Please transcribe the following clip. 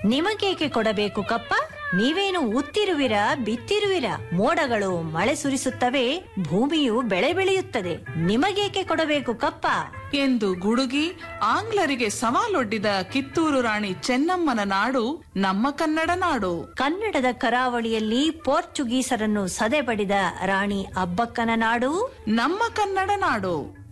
ನಿಮಗೇಕೆ ಕೊಡಬೇಕು ಕಪ್ಪ? ನೀವೇನು ಉತ್ತಿರುವಿರ ಬಿತ್ತಿರುವಿರ? ಮೋಡಗಳು ಮಳೆ ಸುರಿಸುತ್ತವೆ, ಭೂಮಿಯು ಬೆಳೆ ಬೆಳೆಯುತ್ತದೆ. ನಿಮಗೇಕೆ ಕೊಡಬೇಕು ಕಪ್ಪ ಎಂದು ಗುಡುಗಿ ಆಂಗ್ಲರಿಗೆ ಸವಾಲೊಡ್ಡಿದ ಕಿತ್ತೂರು ರಾಣಿ ಚೆನ್ನಮ್ಮನ ನಾಡು ನಮ್ಮ ಕನ್ನಡ ನಾಡು. ಕನ್ನಡದ ಕರಾವಳಿಯಲ್ಲಿ ಪೋರ್ಚುಗೀಸರನ್ನು ಸದೆಬಡಿದ ರಾಣಿ ಅಬ್ಬಕ್ಕನ ನಾಡು ನಮ್ಮ ಕನ್ನಡ ನಾಡು.